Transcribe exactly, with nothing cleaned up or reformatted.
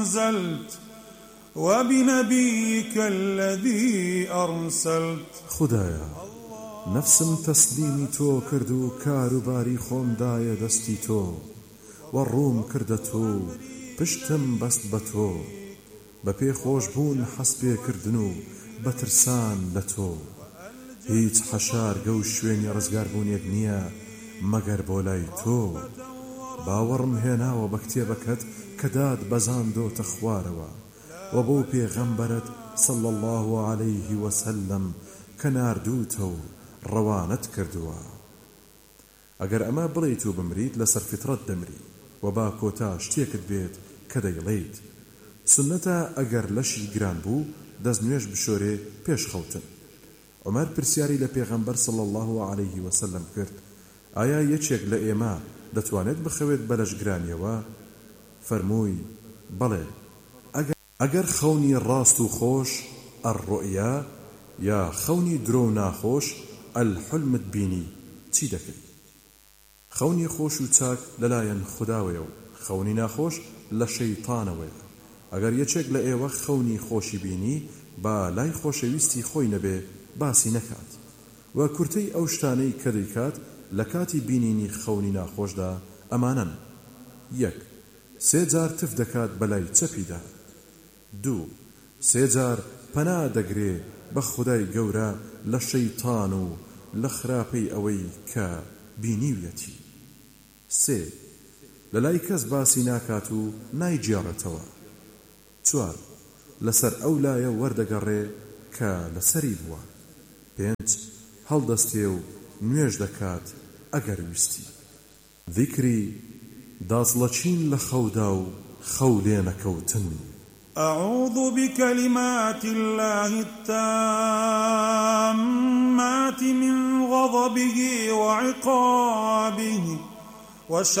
أنزلت وبنبيك الذي أرسلت. خدايا نفسم تسليمي تو كردو كاروباري خوم دايا دستي تو والروم كردتو پشتم بست بتو بپی خوش بون حسبي كردنو بترسان لتو هيت حشار قو شويني رزقار بون يقنيا مگر بولاي تو باورم هنا وبكتيبكت كداد بزاندو تخواروا وبو پیغمبرت صلى الله عليه وسلم كناردوتو روانت كردوا اگر اما بليتو بمريد لسر فترت دمري وبا كوتا شتيكت بيت كديليت سنتا اگر لشي گران بو دزنويش بشوري پیش خوتن. عمر پرسیاری لپیغمبر صلى الله عليه وسلم کرد آیا یچێک لە ئێمە دەتوانێت بخەوێت بەلەش گرانیەوە؟ فەرمووی بەڵێ ئەگەر خەونی ڕاست و خۆش ئەڕڕوئیا یا خەونی درۆ و ناخۆش ئەلحولمت بینی چی دەکەیت؟ خەونی خۆش و چاک لەلایەن خوداوەیە و خەونی ناخۆش لە شەیتانەوەیە. ئەگەر یەکێک لە ئێوە خەونی خۆشی بینی با لای خۆشەویستی خۆی نەبێ باسی نەکات و کورتەی ئەو شتانەی کە دەیکات لە کاتی بینینی خەونی ناخۆشدا ئەمانن: یەک سێ جار تف دەکات بەلای چەپیدا. دوو سێ جار پەنا دەگرێ بە خودای گەورە لە شەیتان و لە خراپەی ئەوەی کە بینیویەتی. سێ لەلای کەس باسی ناکات و نایجێڕێتەوە. چوار لەسەر ئەو لایە وەردەگەڕێ کە لەسەری بووە. پێنج هەڵدەستێ و نوێژ دەکات ئەگەر ویستی. ذیکری دازڵەچین لە خەودا و خەو لێ نەکەوتن. أعوذ بكلمات الله التامات من غضبه وعقابه